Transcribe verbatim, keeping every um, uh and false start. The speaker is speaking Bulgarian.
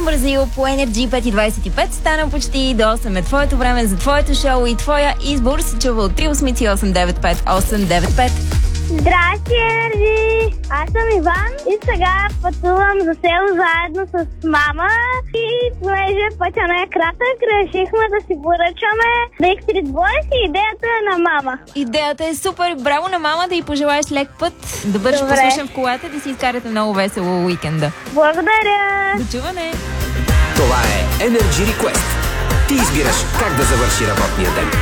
Бразил по Енерджи пет двайсет и пет. Стана почти до осем е твоето време за твоето шоу и твоя избор се чува от три осмици осем девет пет осем девет пет. Здрасти, Енерджи! Аз съм Иван и сега пътувам за село заедно с мама и понеже пътя не е кратък, решихме да си поръчаме Backstreet Boys и идеята е на мама. Идеята е супер! Браво на мама, да й пожелаеш лек път, да бъдеш Добре. послушен в колата, да си изкарате много весело уикенда. Благодаря! До чуване! Това е Energy Request. Ти избираш как да завърши работния ден.